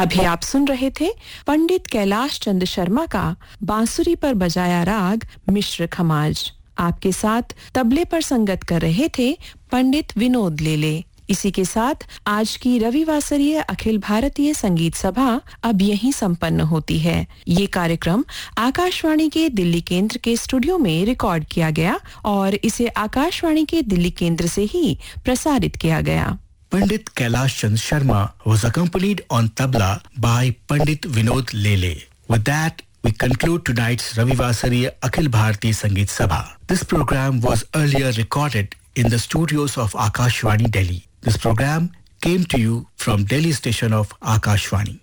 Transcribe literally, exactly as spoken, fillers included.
अभी आप सुन रहे थे पंडित कैलाश चंद्र शर्मा का बांसुरी पर बजाया राग मिश्र खमाज। आपके साथ तबले पर संगत कर रहे थे पंडित विनोद लेले। इसी के साथ आज की रविवासरीय अखिल भारतीय संगीत सभा अब यहीं संपन्न होती है। ये कार्यक्रम आकाशवाणी के दिल्ली केंद्र के स्टूडियो में रिकॉर्ड किया गया और इसे आकाशवाणी के दिल्ली केंद्र से ही प्रसारित किया गया। Pandit Kailash Chand Sharma was accompanied on tabla by Pandit Vinod Lele. With that, we conclude tonight's Ravivasariya Akhil Bharatiya Sangeet Sabha. This program was earlier recorded in the studios of Akashvani, Delhi. This program came to you from Delhi station of Akashvani.